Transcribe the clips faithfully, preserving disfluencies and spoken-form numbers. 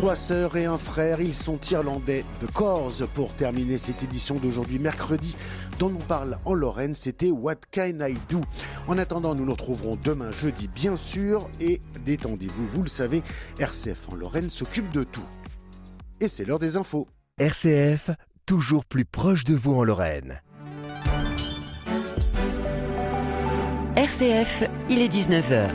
Trois sœurs et un frère, ils sont irlandais. The Corrs, pour terminer cette édition d'aujourd'hui mercredi, dont on parle en Lorraine, c'était What Can I Do. En attendant, nous nous retrouverons demain jeudi, bien sûr, et détendez-vous, vous le savez, R C F en Lorraine s'occupe de tout. Et c'est l'heure des infos. R C F, toujours plus proche de vous en Lorraine. R C F, il est dix-neuf heures.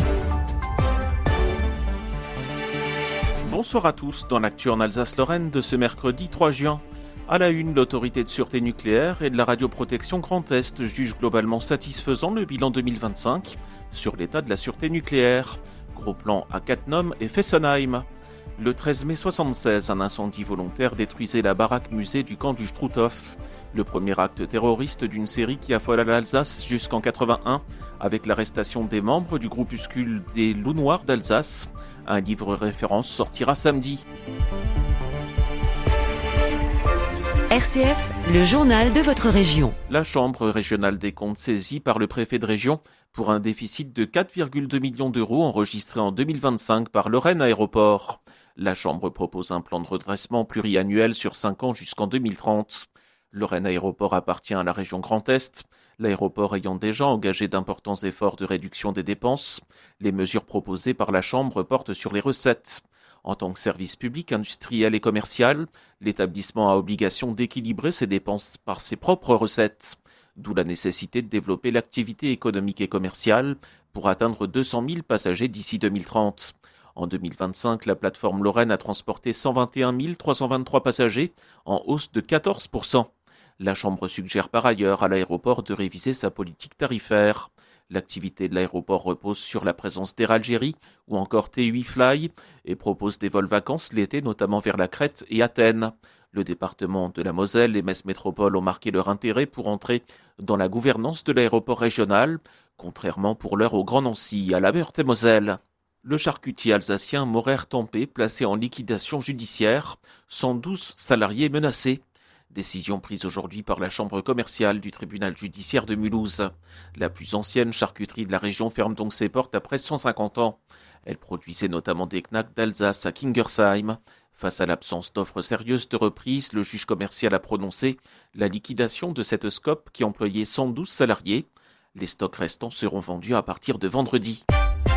Bonsoir à tous dans l'actu en Alsace-Lorraine de ce mercredi trois juin. À la une, l'autorité de sûreté nucléaire et de la radioprotection Grand Est juge globalement satisfaisant le bilan deux mille vingt-cinq sur l'état de la sûreté nucléaire. Gros plan à Cattenom et Fessenheim. Le treize mai soixante-seize, un incendie volontaire détruisait la baraque-musée du camp du Struthof. Le premier acte terroriste d'une série qui affola l'Alsace jusqu'en quatre-vingt-un, avec l'arrestation des membres du groupuscule des Loups Noirs d'Alsace. Un livre référence sortira samedi. R C F, le journal de votre région. La Chambre régionale des comptes saisie par le préfet de région pour un déficit de quatre virgule deux millions d'euros enregistré en deux mille vingt-cinq par Lorraine Aéroport. La Chambre propose un plan de redressement pluriannuel sur cinq ans jusqu'en deux mille trente. Lorraine Aéroport appartient à la région Grand Est, l'aéroport ayant déjà engagé d'importants efforts de réduction des dépenses. Les mesures proposées par la Chambre portent sur les recettes. En tant que service public, industriel et commercial, l'établissement a obligation d'équilibrer ses dépenses par ses propres recettes. D'où la nécessité de développer l'activité économique et commerciale pour atteindre deux cent mille passagers d'ici deux mille trente. En deux mille vingt-cinq, la plateforme Lorraine a transporté cent vingt et un mille trois cent vingt-trois passagers, en hausse de quatorze pour cent. La Chambre suggère par ailleurs à l'aéroport de réviser sa politique tarifaire. L'activité de l'aéroport repose sur la présence d'Air Algérie ou encore T huit Fly et propose des vols vacances l'été, notamment vers la Crète et Athènes. Le département de la Moselle et Metz Métropole ont marqué leur intérêt pour entrer dans la gouvernance de l'aéroport régional, contrairement pour l'heure au Grand Nancy, à la Meurthe-et-Moselle. Le charcutier alsacien Maurer-Tempé placé en liquidation judiciaire, cent douze salariés menacés. Décision prise aujourd'hui par la chambre commerciale du tribunal judiciaire de Mulhouse. La plus ancienne charcuterie de la région ferme donc ses portes après cent cinquante ans. Elle produisait notamment des knacks d'Alsace à Kingersheim. Face à l'absence d'offres sérieuses de reprise, le juge commercial a prononcé la liquidation de cette scope qui employait cent douze salariés. Les stocks restants seront vendus à partir de vendredi.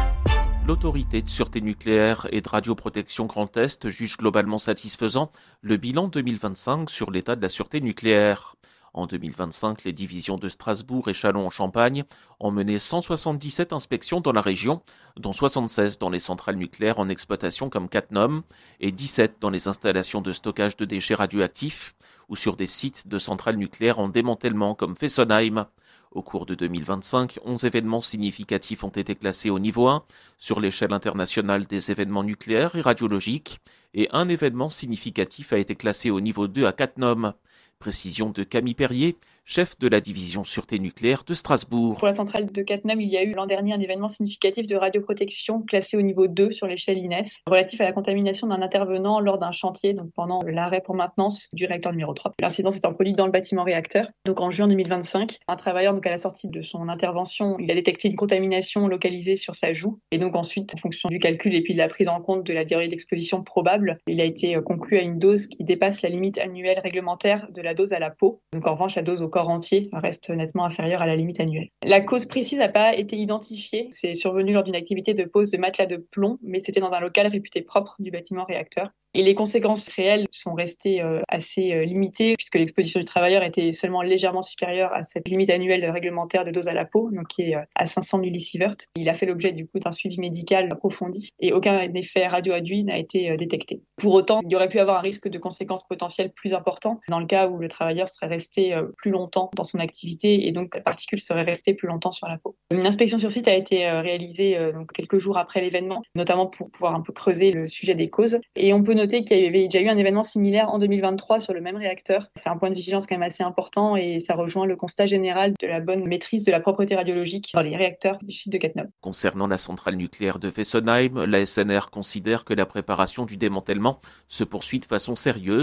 L'autorité de sûreté nucléaire et de radioprotection Grand Est juge globalement satisfaisant le bilan deux mille vingt-cinq sur l'état de la sûreté nucléaire. En deux mille vingt-cinq, les divisions de Strasbourg et Châlons-en-Champagne ont mené cent soixante-dix-sept inspections dans la région, dont soixante-seize dans les centrales nucléaires en exploitation comme Cattenom et dix-sept dans les installations de stockage de déchets radioactifs ou sur des sites de centrales nucléaires en démantèlement comme Fessenheim. Au cours de deux mille vingt-cinq, onze événements significatifs ont été classés au niveau un sur l'échelle internationale des événements nucléaires et radiologiques et un événement significatif a été classé au niveau deux à Cattenom. Précision de Camille Perrier, chef de la division sûreté nucléaire de Strasbourg. Pour la centrale de Cattenom, il y a eu l'an dernier un événement significatif de radioprotection classé au niveau deux sur l'échelle I N E S, relatif à la contamination d'un intervenant lors d'un chantier, donc pendant l'arrêt pour maintenance du réacteur numéro trois. L'incident s'est produit dans le bâtiment réacteur. Donc en juin deux mille vingt-cinq, un travailleur, donc à la sortie de son intervention, il a détecté une contamination localisée sur sa joue. Et donc ensuite, en fonction du calcul et puis de la prise en compte de la durée d'exposition probable, il a été conclu à une dose qui dépasse la limite annuelle réglementaire de la dose à la peau. Donc en revanche, la dose au corps entier reste nettement inférieure à la limite annuelle. La cause précise n'a pas été identifiée. C'est survenu lors d'une activité de pose de matelas de plomb, mais c'était dans un local réputé propre du bâtiment réacteur. Et les conséquences réelles sont restées euh, assez euh, limitées puisque l'exposition du travailleur était seulement légèrement supérieure à cette limite annuelle réglementaire de dose à la peau, donc qui est euh, à cinq cents millisieverts. Il a fait l'objet du coup d'un suivi médical approfondi et aucun effet radioinduit n'a été euh, détecté. Pour autant, il y aurait pu avoir un risque de conséquences potentielles plus important dans le cas où le travailleur serait resté euh, plus longtemps dans son activité et donc la particule serait restée plus longtemps sur la peau. Une inspection sur site a été euh, réalisée euh, donc quelques jours après l'événement, notamment pour pouvoir un peu creuser le sujet des causes. Et on peut noter qu'il y avait déjà eu un événement similaire en deux mille vingt-trois sur le même réacteur. C'est un point de vigilance quand même assez important et ça rejoint le constat général de la bonne maîtrise de la propreté radiologique dans les réacteurs du site de Cattenom. Concernant la centrale nucléaire de Fessenheim, la S N R considère que la préparation du démantèlement se poursuit de façon sérieuse.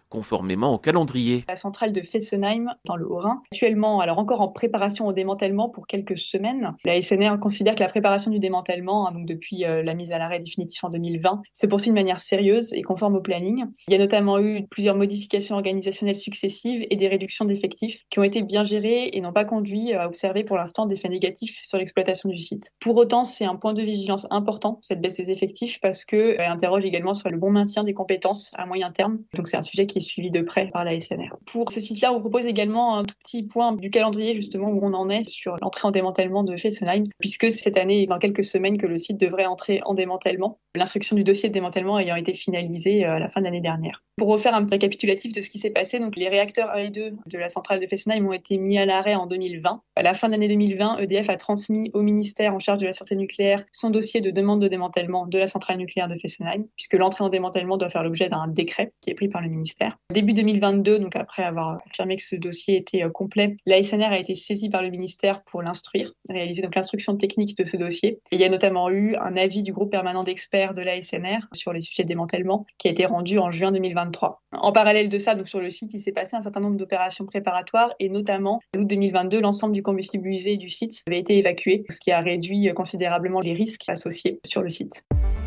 conformément au calendrier. La centrale de Fessenheim, dans le Haut-Rhin, actuellement, alors encore en préparation au démantèlement pour quelques semaines. La S N R considère que la préparation du démantèlement, hein, donc depuis euh, la mise à l'arrêt définitif en deux mille vingt, se poursuit de manière sérieuse et conforme au planning. Il y a notamment eu plusieurs modifications organisationnelles successives et des réductions d'effectifs qui ont été bien gérées et n'ont pas conduit à observer pour l'instant d'effets négatifs sur l'exploitation du site. Pour autant, c'est un point de vigilance important, cette baisse des effectifs, parce qu'elle interroge également sur le bon maintien des compétences à moyen terme. Donc c'est un sujet qui est suivi de près par la S N R. Pour ce site-là, on vous propose également un tout petit point du calendrier justement où on en est sur l'entrée en démantèlement de Fessenheim, puisque cette année et dans quelques semaines que le site devrait entrer en démantèlement, l'instruction du dossier de démantèlement ayant été finalisée à la fin de l'année dernière. Pour refaire un petit récapitulatif de ce qui s'est passé, donc les réacteurs un et deux de la centrale de Fessenheim ont été mis à l'arrêt en deux mille vingt. À la fin de l'année deux mille vingt, E D F a transmis au ministère en charge de la sûreté nucléaire son dossier de demande de démantèlement de la centrale nucléaire de Fessenheim, puisque l'entrée en démantèlement doit faire l'objet d'un décret qui est pris par le ministère. Début deux mille vingt-deux, donc après avoir confirmé que ce dossier était complet, la S N R a été saisie par le ministère pour l'instruire, réaliser donc l'instruction technique de ce dossier. Et il y a notamment eu un avis du groupe permanent d'experts de la S N R sur les sujets de démantèlement qui a été rendu en juin deux mille vingt-trois. En parallèle de ça, donc sur le site, il s'est passé un certain nombre d'opérations préparatoires et notamment, en août deux mille vingt-deux, l'ensemble du combustible usé du site avait été évacué, ce qui a réduit considérablement les risques associés sur le site.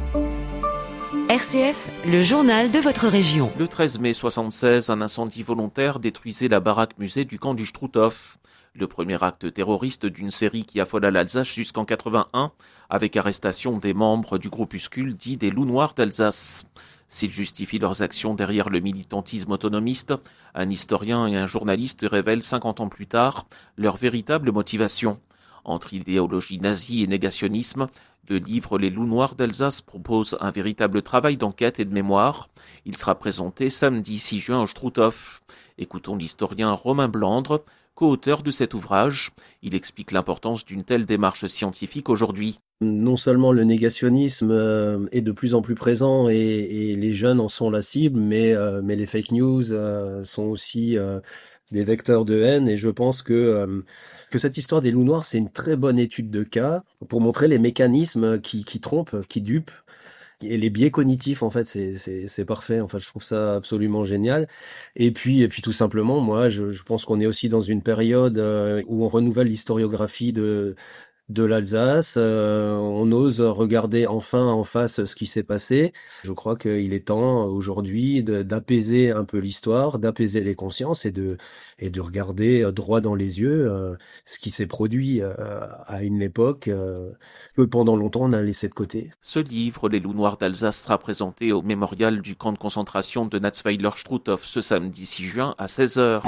R C F, le journal de votre région. Le treize mai soixante-seize, un incendie volontaire détruisait la baraque musée du camp du Struthof. Le premier acte terroriste d'une série qui affola l'Alsace jusqu'en quatre-vingt-un, avec arrestation des membres du groupuscule dit des Loups Noirs d'Alsace. S'ils justifient leurs actions derrière le militantisme autonomiste, un historien et un journaliste révèlent cinquante ans plus tard leur véritable motivation. Entre idéologie nazie et négationnisme, le livre Les Loups Noirs d'Alsace propose un véritable travail d'enquête et de mémoire. Il sera présenté samedi six juin au Struthof. Écoutons l'historien Romain Blandre, co-auteur de cet ouvrage. Il explique l'importance d'une telle démarche scientifique aujourd'hui. Non seulement le négationnisme euh, est de plus en plus présent et, et les jeunes en sont la cible, mais, euh, mais les fake news euh, sont aussi euh, des vecteurs de haine. Et je pense que, euh, que cette histoire des loups noirs, c'est une très bonne étude de cas pour montrer les mécanismes qui, qui trompent, qui dupent. Et les biais cognitifs, en fait, c'est, c'est, c'est parfait. En fait, je trouve ça absolument génial. Et puis, et puis tout simplement, moi, je, je pense qu'on est aussi dans une période euh, où on renouvelle l'historiographie de de l'Alsace, euh, on ose regarder enfin en face ce qui s'est passé. Je crois qu'il est temps aujourd'hui de, d'apaiser un peu l'histoire, d'apaiser les consciences et de et de regarder droit dans les yeux euh, ce qui s'est produit euh, à une époque euh, que pendant longtemps on a laissé de côté. Ce livre, Les Loups Noirs d'Alsace, sera présenté au mémorial du camp de concentration de Natzweiler-Struthof ce samedi six juin à seize heures.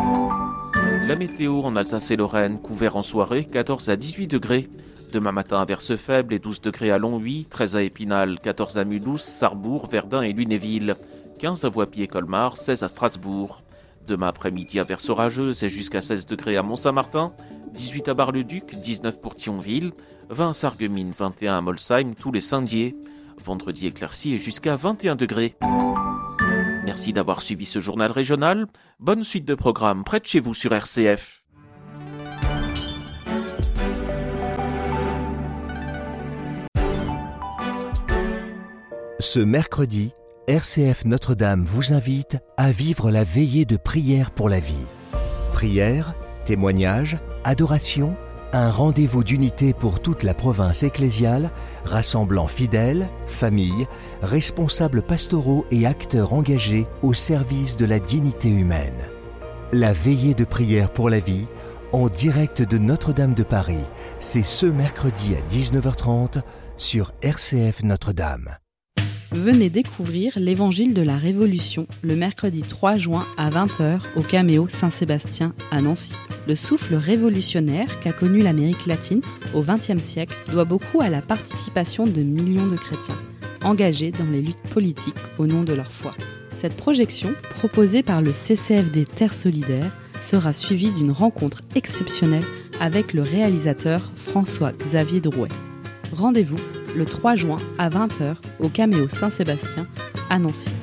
La météo en Alsace et Lorraine, couvert en soirée, quatorze à dix-huit degrés. Demain matin, averses faibles et douze degrés à Longwy, treize à Épinal, quatorze à Mulhouse, Sarrebourg, Verdun et Lunéville, quinze à Voipy et Colmar, seize à Strasbourg. Demain après-midi, averses orageuses et jusqu'à seize degrés à Mont-Saint-Martin, dix-huit à Bar-le-Duc, dix-neuf pour Thionville, vingt à Sarreguemines, vingt et un à Molsheim, tous les Saint-Dié. Vendredi éclairci et jusqu'à vingt et un degrés. Merci d'avoir suivi ce journal régional. Bonne suite de programmes près de chez vous sur R C F. Ce mercredi, R C F Notre-Dame vous invite à vivre la veillée de prière pour la vie. Prière, témoignage, adoration, un rendez-vous d'unité pour toute la province ecclésiale, rassemblant fidèles, familles, responsables pastoraux et acteurs engagés au service de la dignité humaine. La veillée de prière pour la vie, en direct de Notre-Dame de Paris, c'est ce mercredi à dix-neuf heures trente sur R C F Notre-Dame. Venez découvrir l'Évangile de la Révolution le mercredi trois juin à vingt heures au Caméo Saint-Sébastien à Nancy. Le souffle révolutionnaire qu'a connu l'Amérique latine au vingtième siècle doit beaucoup à la participation de millions de chrétiens, engagés dans les luttes politiques au nom de leur foi. Cette projection, proposée par le C C F D Terre Solidaire, sera suivie d'une rencontre exceptionnelle avec le réalisateur François-Xavier Drouet. Rendez-vous le trois juin à vingt heures au Caméo Saint-Sébastien à Nancy.